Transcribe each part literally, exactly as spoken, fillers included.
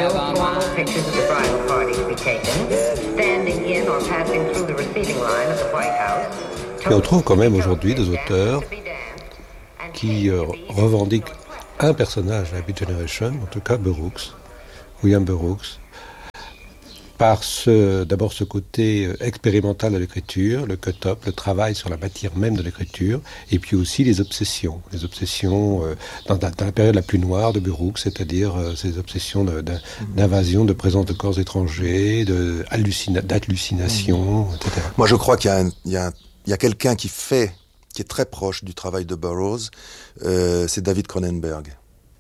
Still formal pictures of the bridal party to be taken, standing in or passing through the receiving line of the White House. Et on trouve quand même aujourd'hui des auteurs qui euh, revendiquent un personnage à la Beat Generation, en tout cas Burroughs, William Burroughs, par ce, d'abord ce côté expérimental de l'écriture, le cut-up, le travail sur la matière même de l'écriture, et puis aussi les obsessions. Les obsessions euh, dans, dans la période la plus noire de Burroughs, c'est-à-dire euh, ces obsessions de, de, d'invasion, de présence de corps étrangers, de hallucina- d'hallucination, et cetera. Moi, je crois qu'il y a, un, il y a, un, il y a quelqu'un qui fait, qui est très proche du travail de Burroughs, euh, c'est David Cronenberg.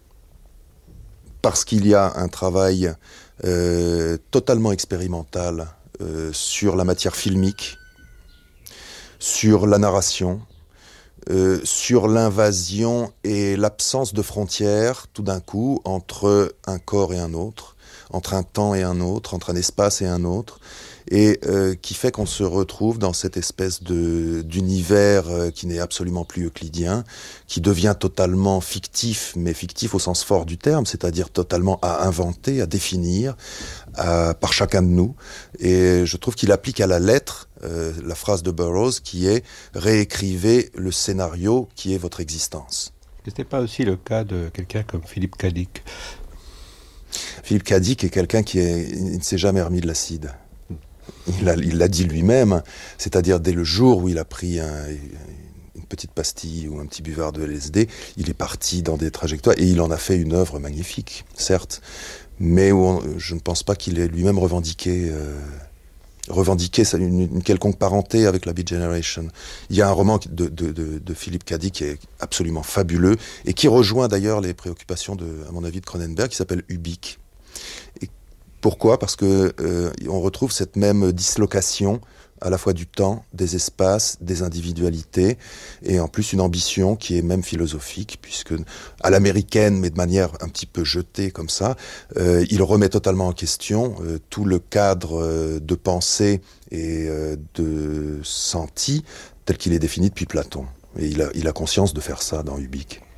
Parce qu'il y a un travail euh, totalement expérimental euh, sur la matière filmique, sur la narration, euh, sur l'invasion et l'absence de frontières, tout d'un coup, entre un corps et un autre, entre un temps et un autre, entre un espace et un autre, et euh, qui fait qu'on se retrouve dans cette espèce de d'univers euh, qui n'est absolument plus euclidien, qui devient totalement fictif, mais fictif au sens fort du terme, c'est-à-dire totalement à inventer, à définir à, par chacun de nous. Et je trouve qu'il applique à la lettre euh, la phrase de Burroughs qui est « réécrivez le scénario qui est votre existence ». Ce n'était pas aussi le cas de quelqu'un comme Philippe K. Dick? Philippe K. Dick est quelqu'un qui est, il ne s'est jamais remis de l'acide. Il l'a, il l'a dit lui-même, c'est-à-dire dès le jour où il a pris un, une petite pastille ou un petit buvard de L S D, il est parti dans des trajectoires et il en a fait une œuvre magnifique, certes, mais où on, je ne pense pas qu'il ait lui-même revendiqué, euh, revendiqué une, une quelconque parenté avec la Beat Generation. Il y a un roman de, de, de, de Philippe K. Dick qui est absolument fabuleux et qui rejoint d'ailleurs les préoccupations, de, à mon avis, de Cronenberg, qui s'appelle Ubik. Et pourquoi ? Parce que euh, on retrouve cette même dislocation à la fois du temps, des espaces, des individualités, et en plus une ambition qui est même philosophique, puisque à l'américaine, mais de manière un petit peu jetée comme ça, euh, il remet totalement en question euh, tout le cadre euh, de pensée et euh, de senti tel qu'il est défini depuis Platon. Et il a, il a conscience de faire ça dans Ubik.